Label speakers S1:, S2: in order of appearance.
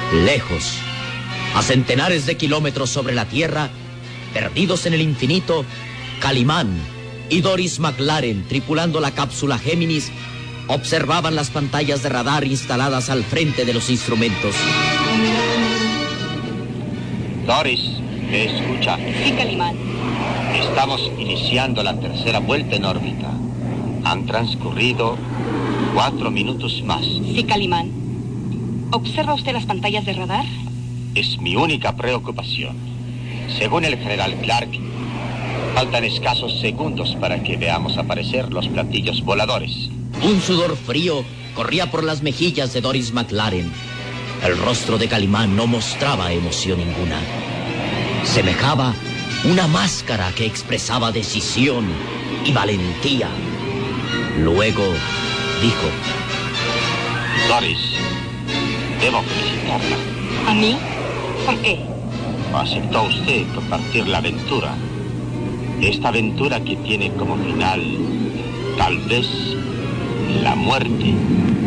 S1: Lejos, a centenares de kilómetros sobre la Tierra, perdidos en el infinito, Calimán y Doris McLaren, tripulando la cápsula Géminis, observaban las pantallas de radar instaladas al frente de los instrumentos.
S2: Doris, ¿me escucha?
S3: Sí, Calimán.
S2: Estamos iniciando la tercera vuelta en órbita. Han transcurrido 4 minutos más.
S3: Sí, Calimán. ¿Observa usted las pantallas de radar?
S2: Es mi única preocupación. Según el general Clark, faltan escasos segundos para que veamos aparecer los platillos voladores.
S1: Un sudor frío corría por las mejillas de Doris McLaren. El rostro de Calimán no mostraba emoción ninguna. Semejaba una máscara que expresaba decisión y valentía. Luego dijo:
S2: Doris, debo felicitarla.
S3: ¿A mí? ¿Por qué?
S2: Aceptó usted compartir la aventura. Esta aventura que tiene como final, tal vez, la muerte.